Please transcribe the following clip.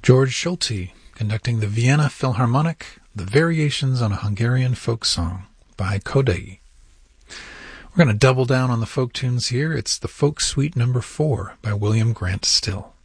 George Solti conducting the Vienna Philharmonic, the Variations on a Hungarian Folk Song by Kodai. We're going to double down on the folk tunes here. It's the Folk Suite No. 4 by William Grant Still.